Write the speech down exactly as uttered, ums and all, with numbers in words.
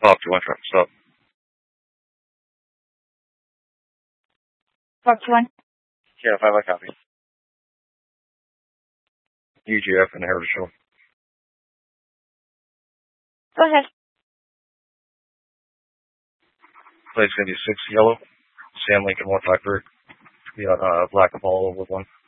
Talk to one truck. Stop. Talk to one. Yeah, five I copy. U G F and Heritage Show. Go ahead. Plate's gonna be six yellow. Sam Lincoln one five three. Yeah, uh, black Apollo with one.